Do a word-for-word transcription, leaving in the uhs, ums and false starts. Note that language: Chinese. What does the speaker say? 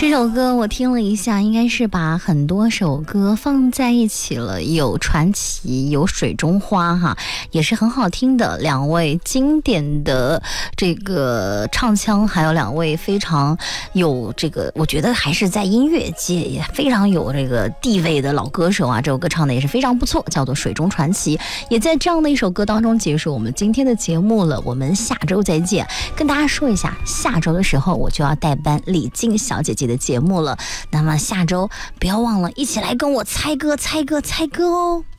这首歌我听了一下，应该是把很多首歌放在一起了，有传奇，有水中花哈，也是很好听的两位经典的这个唱腔，还有两位非常有这个，我觉得还是在音乐界也非常有这个地位的老歌手啊。这首歌唱的也是非常不错，叫做《水中传奇》，也在这样的一首歌当中结束我们今天的节目了。我们下周再见，跟大家说一下，下周的时候我就要代班李静小姐姐的节目了。那么下周不要忘了一起来跟我猜歌猜歌猜歌哦。